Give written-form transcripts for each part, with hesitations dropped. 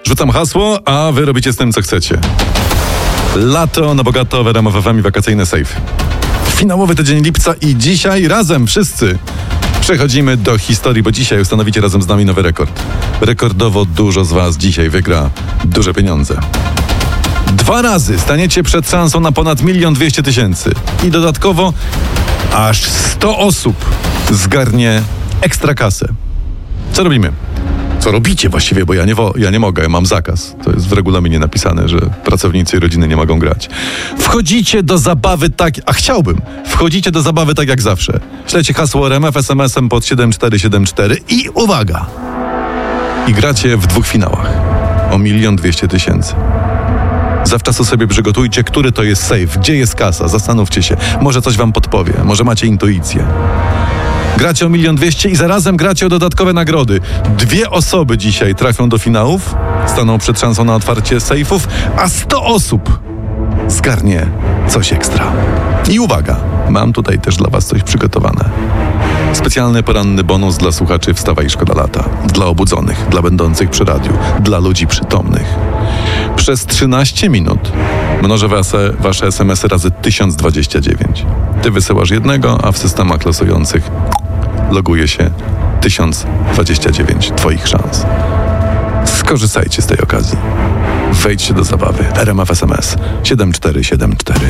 Rzucam hasło, a wy robicie z tym, co chcecie. Lato na bogato w RMF FM i wakacyjne sejfy. Finałowy tydzień lipca i dzisiaj razem wszyscy przechodzimy do historii, bo dzisiaj ustanowicie razem z nami nowy rekord. Rekordowo dużo z was dzisiaj wygra duże pieniądze. 2 razy staniecie przed szansą na ponad 1 200 000 i dodatkowo aż 100 osób zgarnie ekstra kasę. Co robimy? Co robicie właściwie, bo ja nie mogę, ja mam zakaz. To jest w regulaminie napisane, że pracownicy i rodziny nie mogą grać. Wchodzicie do zabawy tak, a chciałbym, wchodzicie do zabawy tak jak zawsze. Śledźcie hasło RMF SMS-em pod 7474 i uwaga! I gracie w 2 finałach o 1 200 000. Zawczasu sobie przygotujcie, który to jest safe, gdzie jest kasa, zastanówcie się. Może coś wam podpowie, może macie intuicję. Gracie o 1 200 000 i zarazem gracie o dodatkowe nagrody. 2 osoby dzisiaj trafią do finałów, staną przed szansą na otwarcie sejfów, a 100 osób zgarnie coś ekstra. I uwaga, mam tutaj też dla was coś przygotowane. Specjalny poranny bonus dla słuchaczy Wstawaj i Szkoda Lata. Dla obudzonych, dla będących przy radiu, dla ludzi przytomnych. Przez 13 minut mnożę wasze SMS-y razy 1029. Ty wysyłasz jednego, a w systemach losujących loguje się 1029 twoich szans. Skorzystajcie z tej okazji. Wejdźcie do zabawy. RMF SMS 7474.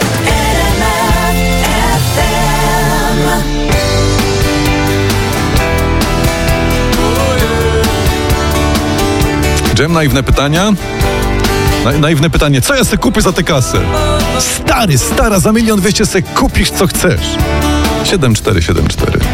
Dżem, naiwne pytania? Naiwne pytanie, co ja se kupię za tę kasę? Stara, za 1 200 000 se kupisz co chcesz. 7474.